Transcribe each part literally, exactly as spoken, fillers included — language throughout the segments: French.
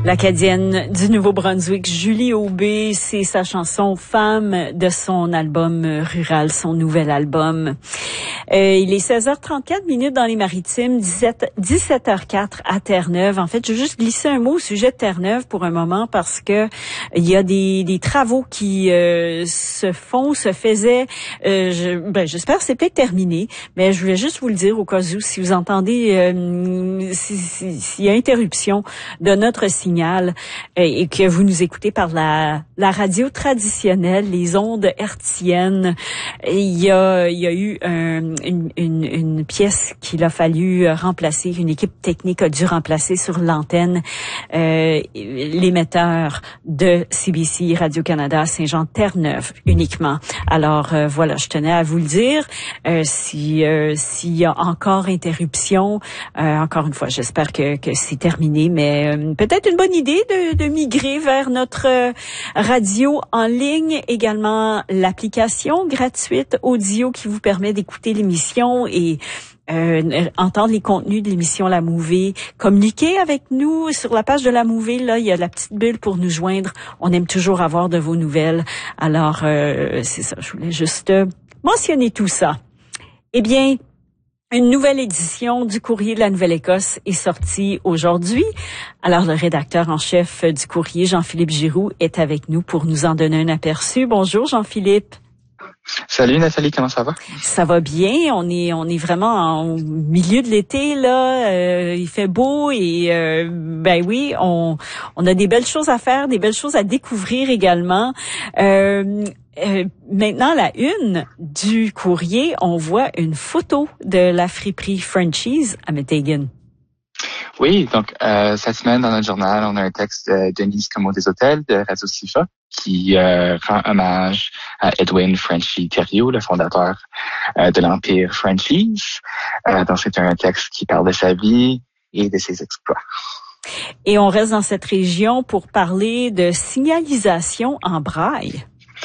L'Acadienne du Nouveau-Brunswick, Julie Aubé, c'est sa chanson « Femme » de son album Rural, son nouvel album. Euh, il est seize heures trente-quatre minutes dans les Maritimes, dix-sept heures quatre à Terre-Neuve. En fait, je vais juste glisser un mot au sujet de Terre-Neuve pour un moment parce que il y a des, des travaux qui euh, se font, se faisaient. Euh, je, ben, j'espère que c'est peut-être terminé, mais je voulais juste vous le dire au cas où si vous entendez euh, s'il si, si y a interruption de notre signal et que vous nous écoutez par la, la radio traditionnelle, les ondes hertziennes. Il y a, il y a eu un, une, une, une pièce qu'il a fallu remplacer, une équipe technique a dû remplacer sur l'antenne euh, l'émetteur de C B C Radio-Canada Saint-Jean-Terre-Neuve uniquement. Alors euh, voilà, je tenais à vous le dire. Euh, si euh, s'il y a encore interruption, euh, encore une fois, j'espère que, que c'est terminé, mais euh, peut-être une bonne idée de, de migrer vers notre euh, radio en ligne, également l'application gratuite audio qui vous permet d'écouter l'émission et euh, entendre les contenus de l'émission La Mouvée. Communiquez avec nous sur la page de La Mouvée, là, il y a la petite bulle pour nous joindre. On aime toujours avoir de vos nouvelles. Alors, euh, c'est ça, je voulais juste euh, mentionner tout ça. Eh bien, une nouvelle édition du Courrier de la Nouvelle-Écosse est sortie aujourd'hui. Alors, le rédacteur en chef du Courrier, Jean-Philippe Giroux, est avec nous pour nous en donner un aperçu. Bonjour, Jean-Philippe. Salut Nathalie, comment ça va? Ça va bien. On est on est vraiment au milieu de l'été là. Euh, il fait beau et euh, ben oui, on on a des belles choses à faire, des belles choses à découvrir également. Euh, Euh, maintenant, la une du Courrier, on voit une photo de la friperie Frenchies à Meteghan. Oui, donc euh, cette semaine, dans notre journal, on a un texte de Denise Comeau des Hôtels de Radio Sifa qui euh, rend hommage à Edwin Frenchy Thériault, le fondateur euh, de l'Empire Frenchies. Euh, donc, c'est un texte qui parle de sa vie et de ses exploits. Et on reste dans cette région pour parler de signalisation en braille.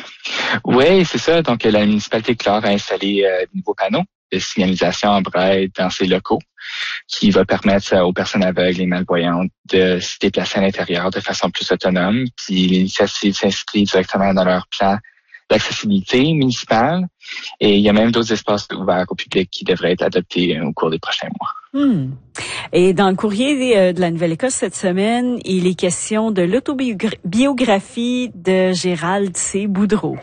Oui, c'est ça. Donc, la municipalité de Clare a installé euh, de nouveaux panneaux de signalisation en braille dans ses locaux qui va permettre aux personnes aveugles et malvoyantes de se déplacer à l'intérieur de façon plus autonome. Puis, l'initiative s'inscrit directement dans leur plan d'accessibilité municipale. Et il y a même d'autres espaces ouverts au public qui devraient être adoptés au cours des prochains mois. Hmm. Et dans le Courrier de la Nouvelle-Écosse cette semaine, il est question de l'autobiographie de Gérald C. Boudreau.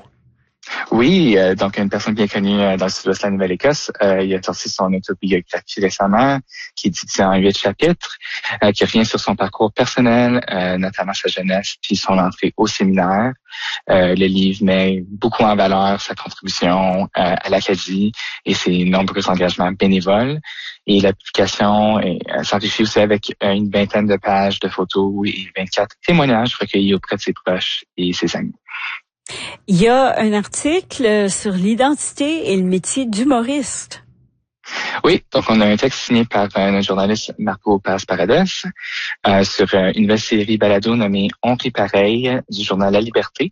Oui, euh, donc une personne bien connue euh, dans le sud-ouest de la Nouvelle-Écosse. Euh, il a sorti son autobiographie récemment, qui est divisée en huit chapitres, euh, qui revient sur son parcours personnel, euh, notamment sa jeunesse, puis son entrée au séminaire. Euh, le livre met beaucoup en valeur sa contribution euh, à l'Acadie et ses nombreux engagements bénévoles. Et la publication euh, s'enrichit aussi avec euh, une vingtaine de pages de photos et vingt-quatre témoignages recueillis auprès de ses proches et ses amis. Il y a un article sur l'identité et le métier d'humoriste. Oui, donc on a un texte signé par euh, notre journaliste Marco Paz-Parados euh, sur euh, une nouvelle série balado nommée On rit pareil du journal La Liberté.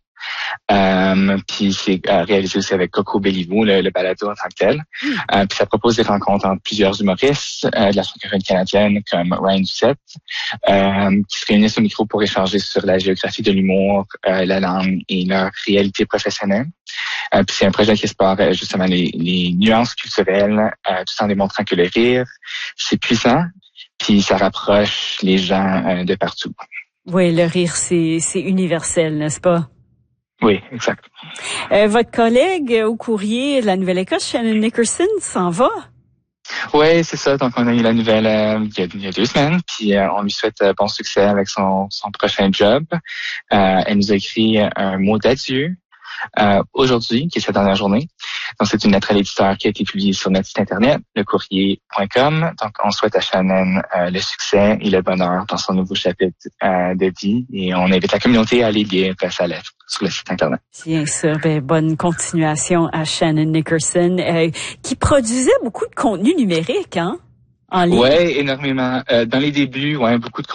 Euh, puis c'est euh, réalisé aussi avec Coco Béliveau, le, le balado en tant que tel. Mm. Euh, puis ça propose des rencontres entre plusieurs humoristes euh, de la francophonie canadienne comme Ryan Doucette, euh, qui se réunissent au micro pour échanger sur la géographie de l'humour, euh, la langue et leur réalité professionnelle. Euh, puis c'est un projet qui explore euh, justement les, les nuances culturelles, euh, tout en démontrant que le rire, c'est puissant, puis ça rapproche les gens euh, de partout. Oui, le rire, c'est, c'est universel, n'est-ce pas? Oui, exact. Euh, votre collègue au Courrier de la Nouvelle-Écosse, Shannon Nickerson, s'en va? Oui, c'est ça. Donc, on a eu la nouvelle euh, il, y a, il y a deux semaines, puis euh, on lui souhaite euh, bon succès avec son, son prochain job. Euh, elle nous a écrit un mot d'adieu euh, aujourd'hui, qui est sa dernière journée. Donc, c'est une lettre à l'éditeur qui a été publiée sur notre site internet, le courrier point com. Donc, on souhaite à Shannon euh, le succès et le bonheur dans son nouveau chapitre euh, de vie. Et on invite la communauté à aller lire sa lettre sur le site internet. Bien sûr, ben, bonne continuation à Shannon Nickerson, euh, qui produisait beaucoup de contenu numérique, hein, en ligne. Oui, énormément. Euh, dans les débuts, ouais, beaucoup de